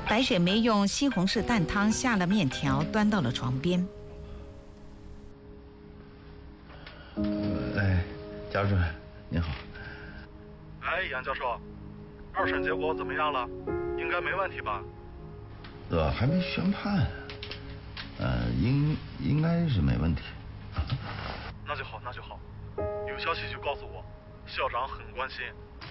白雪梅用西红柿蛋汤下了面条，端到了床边。 贾主任，您好。 杨教授，二审结果怎么样了？应该没问题吧？ 还没宣判，应该是没问题。 那就好，有消息就告诉我，校长很关心。